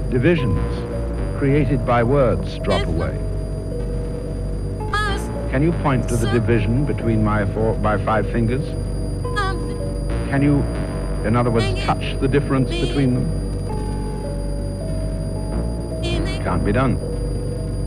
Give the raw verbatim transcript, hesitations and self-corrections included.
Divisions created by words drop away. Can you point to the division between my four, my five fingers? Can you, in other words, touch the difference between them? Can't be done.